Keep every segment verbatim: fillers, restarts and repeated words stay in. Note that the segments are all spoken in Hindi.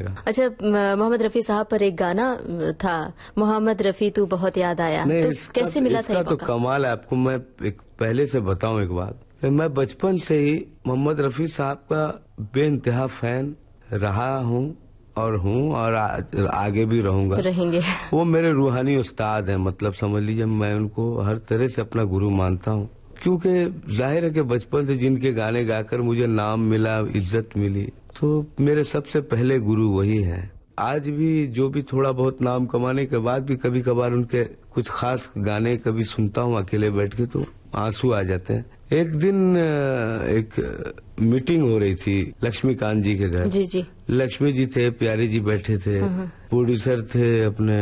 जाएगा। अच्छा, मोहम्मद रफी साहब पर एक गाना था, मोहम्मद रफी तू बहुत याद आया, तो कैसे मिला था? इसका तो कमाल है। आपको मैं एक पहले से बताऊं एक बात, मैं बचपन से ही मोहम्मद रफी साहब का बेइंतहा फैन रहा हूं और हूं और आ, आगे भी रहूंगा, रहेंगे। वो मेरे रूहानी उस्ताद हैं, मतलब समझ लीजिए मैं उनको हर तरह से अपना गुरु मानता हूं, क्योंकि जाहिर है कि बचपन से जिनके गाने गाकर मुझे नाम मिला, इज्जत मिली, तो मेरे सबसे पहले गुरु वही हैं। आज भी जो भी थोड़ा बहुत नाम कमाने के बाद भी कभी कभार उनके कुछ खास गाने कभी सुनता हूँ अकेले बैठ के तो आंसू आ जाते हैं। एक दिन एक मीटिंग हो रही थी लक्ष्मीकांत जी के घर। जी जी। लक्ष्मी जी थे, प्यारी जी बैठे थे, प्रोड्यूसर थे अपने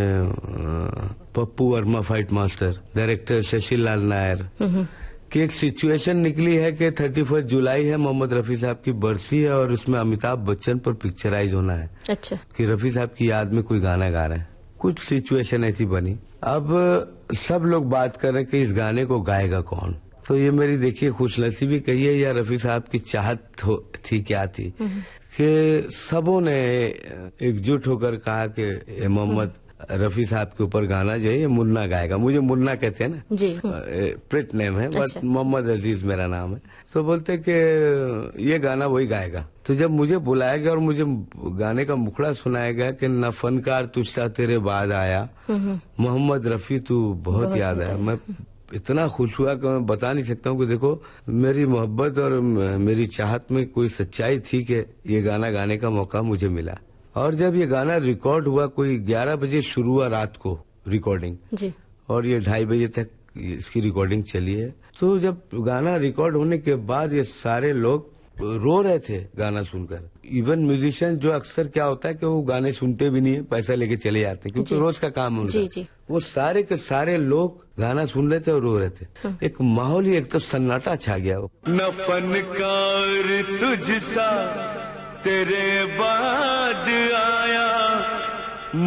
Pappu Verma fight master, director Shashi लाल नायर, कि एक सिचुएशन निकली है कि थर्टी फर्स्ट जुलाई है, मोहम्मद रफी साहब की बरसी है और उसमें अमिताभ बच्चन पर पिक्चराइज होना है। अच्छा। कि रफी साहब की याद में कोई गाना गा रहे हैं, कुछ सिचुएशन ऐसी बनी। अब सब लोग बात कर रहे हैं कि इस गाने को गाएगा कौन, तो ये मेरी देखिए खुशनसीबी कहिए या रफी साहब की चाहत थी क्या थी कि सबों ने एकजुट होकर कहा कि मोहम्मद रफी साहब के ऊपर गाना जो है ये मुन्ना गाएगा। मुझे मुन्ना कहते हैं ना जी, प्रिट नेम है, बट अच्छा। मोहम्मद अजीज मेरा नाम है। तो बोलते कि ये गाना वही गाएगा। तो जब मुझे बुलाया गया और मुझे गाने का मुखड़ा सुनाया गया कि न फनकार तुझसा तेरे बाद आया, मोहम्मद रफी तू बहुत, बहुत याद आया, मैं इतना खुश हुआ कि मैं बता नहीं सकता हूँ कि देखो मेरी मोहब्बत और मेरी चाहत में कोई सच्चाई थी कि ये गाना गाने का मौका मुझे मिला। और जब ये गाना रिकॉर्ड हुआ, कोई ग्यारह बजे शुरू हुआ रात को रिकॉर्डिंग जी, और ये ढाई बजे तक इसकी रिकॉर्डिंग चली है। तो जब गाना रिकॉर्ड होने के बाद ये सारे लोग रो रहे थे गाना सुनकर। इवन म्यूजिशियन जो अक्सर क्या होता है कि वो गाने सुनते भी नहीं है, पैसा लेके चले जाते हैं क्योंकि रोज का काम उनका जी, जी। वो सारे के सारे लोग गाना सुन रहे थे और रो रहे थे। एक माहौल ही एक तो सन्नाटा छा गया। वो न फनकार तुझसा तेरे बाद आया,